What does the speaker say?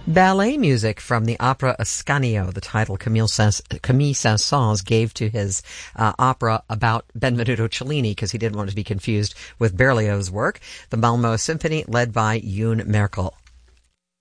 Ballet music from the opera Ascanio, the title Camille Saint-Saëns gave to his opera about Benvenuto Cellini because he didn't want to be confused with Berlioz's work. The Malmö Symphony, led by Yoon Merkel.